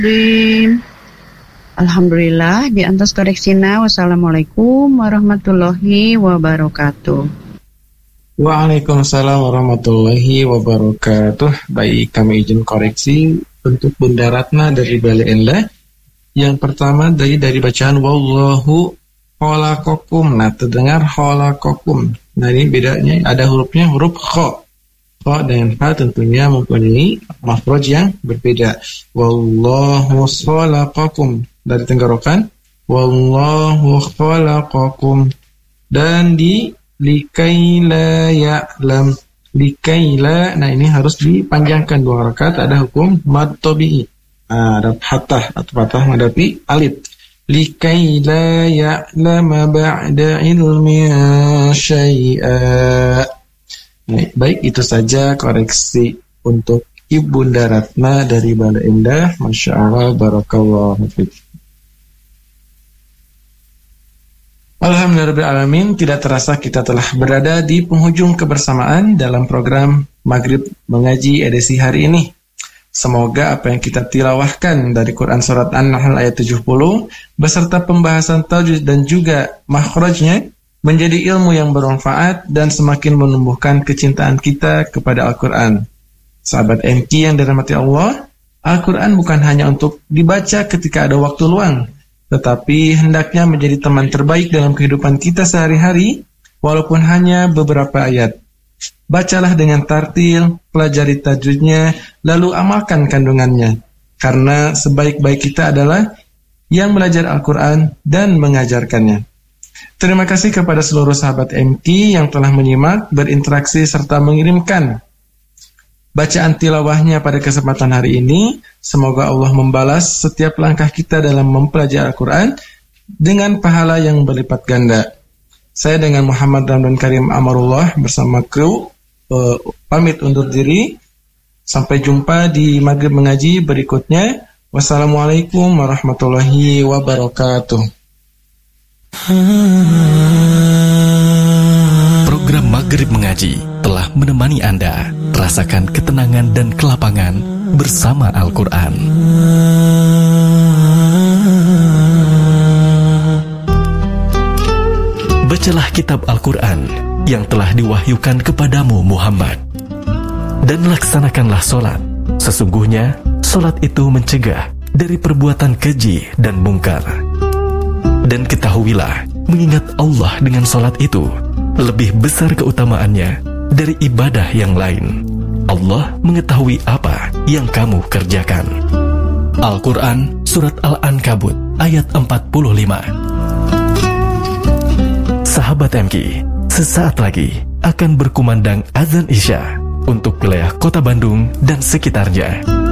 Alhamdulillah, di atas koreksina. Wassalamualaikum warahmatullahi wabarakatuh. Waalaikumsalam warahmatullahi wabarakatuh. Baik, kami izin koreksi untuk Bunda Ratna dari Bale Endah. Yang pertama dari bacaan wallahu khalaqakum. Nah, terdengar khalaqakum. Nah, ini bedanya ada hurufnya huruf kha. Kha dan ha tentunya mempunyai makhraj yang berbeda. Wallahu khalaqakum dari tenggorokan wallahu khalaqakum, dan di likaila ya'lam, likaila. Nah, ini harus dipanjangkan 2 rakaat, ada hukum mad tabi'i. Ada patah atau patah menghadapi alif. Likaila ya'lama ba'da ilmin syai'a. Nah, baik, itu saja koreksi untuk Ibunda Ratna dari Bale Endah. Masya Allah, barakallahu fiik. Alhamdulillahirrahmanirrahim. Tidak terasa kita telah berada di penghujung kebersamaan dalam program Maghrib Mengaji edisi hari ini. Semoga apa yang kita tilawahkan dari Quran Surat An-Nahl ayat 70 beserta pembahasan tajwid dan juga makhrajnya menjadi ilmu yang bermanfaat dan semakin menumbuhkan kecintaan kita kepada Al-Quran. Sahabat MK yang dirahmati Allah, Al-Quran bukan hanya untuk dibaca ketika ada waktu luang, tetapi hendaknya menjadi teman terbaik dalam kehidupan kita sehari-hari, walaupun hanya beberapa ayat. Bacalah dengan tartil, pelajari tajwidnya, lalu amalkan kandungannya. Karena sebaik-baik kita adalah yang belajar Al-Quran dan mengajarkannya. Terima kasih kepada seluruh sahabat MT yang telah menyimak, berinteraksi, serta mengirimkan bacaan tilawahnya pada kesempatan hari ini. Semoga Allah membalas setiap langkah kita dalam mempelajari Al-Quran dengan pahala yang berlipat ganda. Saya dengan Muhammad Ramdan Karim Amarullah bersama kru pamit undur diri. Sampai jumpa di Maghrib Mengaji berikutnya. Wassalamualaikum warahmatullahi wabarakatuh. Program Maghrib Mengaji telah menemani Anda rasakan ketenangan dan kelapangan bersama Al-Quran. Bacalah kitab Al-Quran yang telah diwahyukan kepadamu Muhammad, dan laksanakanlah solat. Sesungguhnya solat itu mencegah dari perbuatan keji dan mungkar. Dan ketahuilah, mengingat Allah dengan solat itu lebih besar keutamaannya dari ibadah yang lain. Allah mengetahui apa yang kamu kerjakan. Al-Quran Surat Al-Ankabut ayat 45. Sahabat MK, sesaat lagi akan berkumandang azan Isya untuk wilayah Kota Bandung dan sekitarnya.